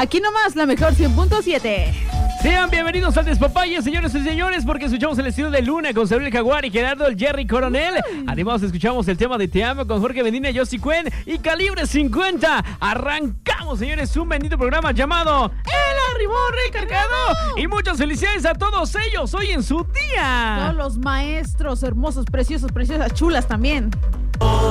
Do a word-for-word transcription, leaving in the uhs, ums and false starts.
Aquí nomás, la mejor cien punto siete. Sean bienvenidos al Despapalle, señores y señores, porque escuchamos el estilo de Luna con Saúl el Jaguar y Gerardo el Jerry Coronel. Además, escuchamos el tema de Te Amo con Jorge Medina, Yossi Cuen y Calibre cincuenta. Arrancamos, señores, un bendito programa llamado El Arribó Recargado. Y muchas felicidades a todos ellos hoy en su día. Todos los maestros hermosos, preciosos, preciosas, chulas también.